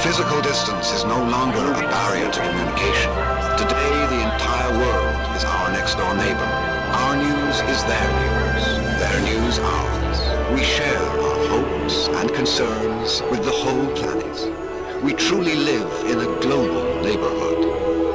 Physical distance is no longer a barrier to communication. Today, the entire world is our next-door neighbor. Our news is their news. Their news ours. We share our hopes and concerns with the whole planet. We truly live in a global neighborhood.